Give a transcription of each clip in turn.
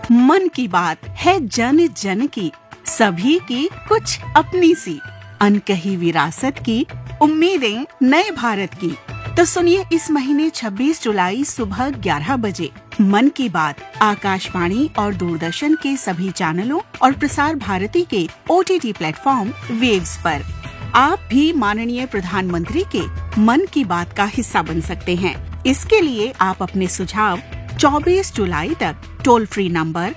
मन की बात है जन जन की, सभी की कुछ अपनी सी, अनकही विरासत की, उम्मीदें नए भारत की। तो सुनिए इस महीने 26 जुलाई सुबह 11 बजे मन की बात आकाशवाणी और दूरदर्शन के सभी चैनलों और प्रसार भारती के OTT प्लेटफॉर्म वेव्स पर। आप भी माननीय प्रधानमंत्री के मन की बात का हिस्सा बन सकते हैं। इसके लिए आप अपने सुझाव 24 जुलाई तक टोल फ्री नंबर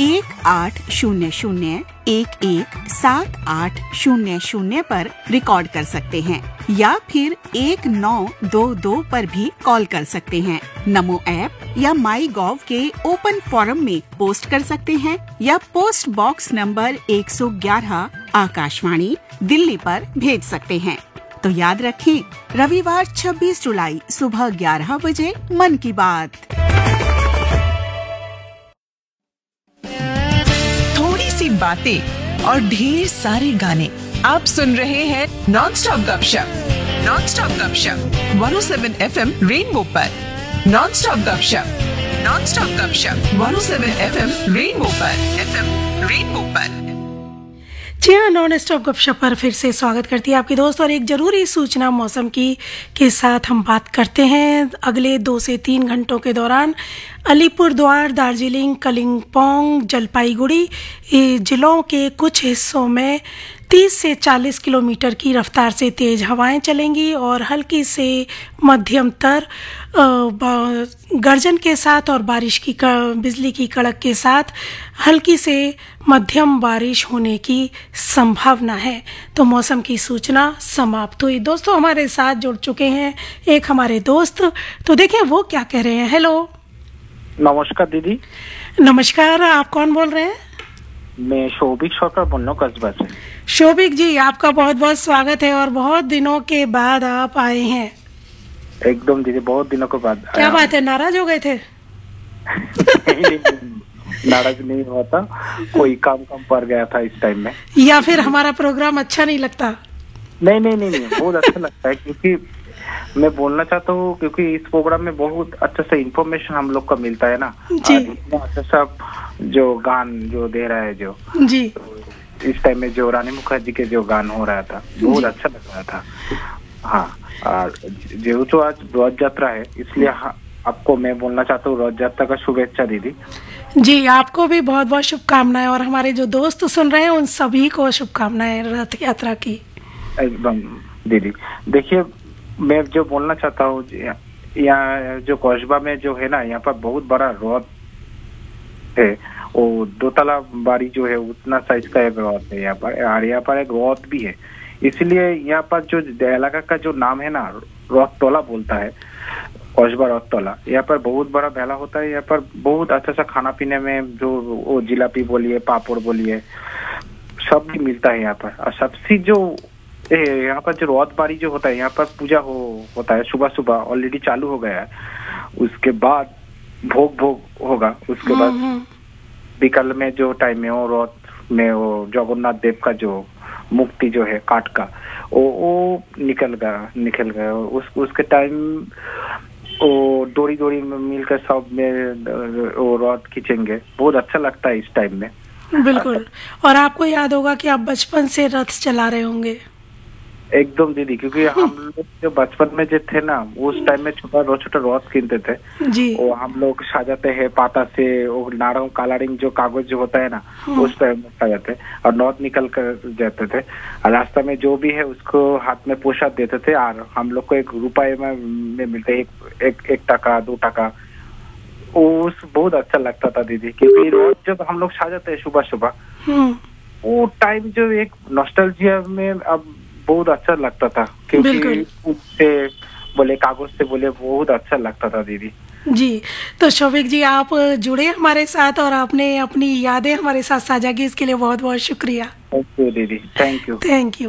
1800-117800 पर रिकॉर्ड कर सकते हैं या फिर 1922 पर भी कॉल कर सकते हैं। नमो ऐप या माई गॉव के ओपन फोरम में पोस्ट कर सकते हैं या post box number 111 Akashvani Delhi पर भेज सकते हैं। तो याद रखें, रविवार 26 जुलाई सुबह 11 बजे मन की बात। थोड़ी सी बातें और ढेर सारे गाने। आप सुन रहे हैं नॉन स्टॉप गपशप 107 FM रेनबो पर। नॉन स्टॉप गपशप 107 FM रेनबो पर। जी हाँ, नॉन स्टॉप गपशप पर फिर से स्वागत करती है आपकी दोस्त। और एक जरूरी सूचना मौसम की के साथ हम बात करते हैं। अगले 2 से 3 घंटों के दौरान अलीपुरद्वार, दार्जिलिंग, कलिम्पोंग, जलपाईगुड़ी जिलों के कुछ हिस्सों में 30 से 40 किलोमीटर की रफ्तार से तेज हवाएं चलेंगी और हल्की से मध्यमतर गर्जन के साथ और बिजली की कड़क के साथ हल्की से मध्यम बारिश होने की संभावना है। तो मौसम की सूचना समाप्त हुई। दोस्तों हमारे साथ जुड़ चुके हैं एक हमारे दोस्त, तो देखें वो क्या कह रहे हैं। हेलो, नमस्कार दीदी। नमस्कार, आप कौन बोल रहे हैं? मैं शोभिक सरकार बोल रहा हूँ कस्बा से। शोभिक जी, आपका बहुत बहुत स्वागत है और बहुत दिनों के बाद आप आए हैं। एकदम दीदी, बहुत दिनों के बाद। क्या बात है, नाराज हो गए थे? नाराज नहीं हुआ था, कोई काम पड़ गया था इस टाइम में। या फिर हमारा प्रोग्राम अच्छा नहीं लगता? नहीं, बहुत अच्छा लगता है, क्योंकि मैं बोलना चाहता हूँ क्योंकि इस प्रोग्राम में बहुत अच्छा सा इंफॉर्मेशन हम लोग को मिलता है ना जी। अच्छा सा जो गान जो दे रहा है जो जी, इस टाइम में जो रानी मुखर्जी के जो गान हो रहा था बहुत अच्छा लग रहा था। हाँ, और जेहेतु आज रथ यात्रा है इसलिए आपको मैं बोलना चाहता हूँ रथ यात्रा का शुभेच्छा दीदी। जी, आपको भी बहुत बहुत शुभकामनाएं और हमारे जो दोस्त सुन रहे हैं उन सभी को शुभकामनाएं रथ यात्रा की। एकदम दीदी, देखिए मैं जो बोलना चाहता हूँ, यहाँ जो कस्बा में जो है ना, यहाँ पर बहुत बड़ा रथ है। वो 2 तला बारी जो है उतना साइज का एक रथ है यहाँ पर, और यहाँ पर एक रथ भी है। इसलिए यहाँ पर जो इलाका का जो नाम है ना, रथ टोला बोलता है, कस्बा रथ टोला। यहाँ पर बहुत बड़ा मेला होता है। यहाँ पर बहुत अच्छा सा खाना पीने में जो वो जिलापी बोलिए, पापड़ बोलिए, सब भी मिलता है यहाँ पर। और सबसे जो यहाँ पर जो रथ बारी जो होता है, यहाँ पर पूजा होता है सुबह सुबह, ऑलरेडी चालू हो गया है। उसके बाद भोग होगा। उसके बाद विकल में जो टाइम में वो रथ में वो जगन्नाथ देव का जो मुक्ति जो है काट का वो निकल गया। उसके टाइम वो डोरी में मिलकर सब में वो रथ खींचेंगे। बहुत अच्छा लगता है इस टाइम में। बिल्कुल। और आपको याद होगा कि आप बचपन से रथ चला रहे होंगे। एकदम दीदी, क्योंकि हम लोग जो बचपन में जो थे ना, उस टाइम में छोटा रथ कीनते थे जी। वो हम लोग सजाते हैं पाता से, वो नारंग कालारिंग जो कागज जो होता है ना, उस टाइम में सजाते और रथ निकल कर जाते थे। और रास्ता में जो भी है उसको हाथ में पोशाक देते थे और हम लोग को 1 रुपए में मिलते, एक टका 2 टका। उस बहुत अच्छा लगता था दीदी, क्योंकि रोज जब हम लोग सजाते हैं सुबह वो टाइम जो एक नॉस्टैल्जिया में अब बहुत अच्छा लगता था, क्योंकि उससे बोले कागज से बोले बहुत अच्छा लगता था दीदी जी। तो शोभिक जी, आप जुड़े हमारे साथ और आपने अपनी यादें हमारे साथ साझा की, इसके लिए बहुत बहुत शुक्रिया। थैंक यू दीदी, थैंक यू।